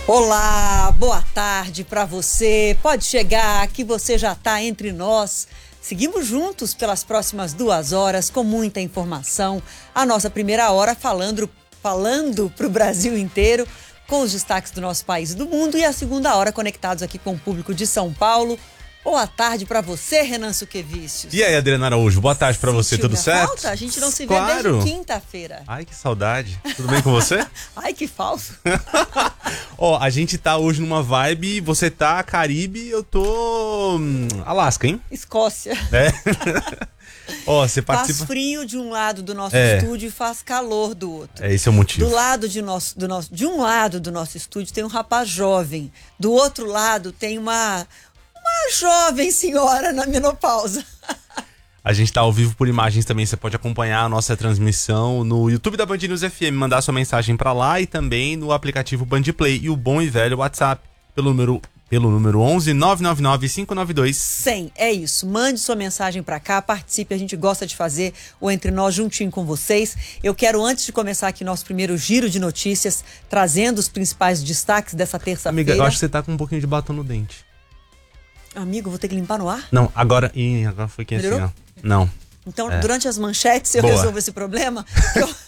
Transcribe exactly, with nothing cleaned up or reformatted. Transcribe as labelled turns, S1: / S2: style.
S1: Olá, boa tarde para você. Pode chegar que você já está entre nós. Seguimos juntos pelas próximas duas horas com muita informação. A nossa primeira hora falando falando para o Brasil inteiro com os destaques do nosso país e do mundo, e a segunda hora conectados aqui com o público de São Paulo. Boa tarde pra você, Renan Suquevicius.
S2: E aí, Adriana Araújo, boa tarde pra você, tudo certo?
S1: Falta? A gente não se vê
S2: Claro.
S1: desde quinta-feira.
S2: Ai, que saudade. Tudo bem com você?
S1: Ai, que falso.
S2: Ó, a gente tá hoje numa vibe, você tá Caribe, eu tô hum, Alasca, hein?
S1: Escócia.
S2: É. Ó, você participa...
S1: Faz frio de um lado do nosso
S2: É.
S1: estúdio e faz calor do outro.
S2: É, esse é o motivo.
S1: Do lado de, nosso, do nosso, de um lado do nosso estúdio tem um rapaz jovem. Do outro lado tem uma... Uma jovem senhora na menopausa.
S2: A gente tá ao vivo por imagens também, você pode acompanhar a nossa transmissão no YouTube da Band News F M, mandar sua mensagem pra lá e também no aplicativo Band Play e o bom e velho WhatsApp pelo número, pelo número onze nove nove nove cinco nove dois
S1: cem. É isso, mande sua mensagem pra cá, participe, a gente gosta de fazer o Entre Nós juntinho com vocês. Eu quero, antes de começar aqui nosso primeiro giro de notícias, trazendo os principais destaques dessa terça-feira.
S2: Amiga, eu acho que você tá com um pouquinho de batom no dente.
S1: Amigo, vou ter que limpar no ar?
S2: Não, agora... Ih, agora foi que assim,
S1: Melhorou?
S2: ó. Não.
S1: Então,
S2: É.
S1: durante as manchetes, eu
S2: Boa.
S1: resolvo esse problema. Eu,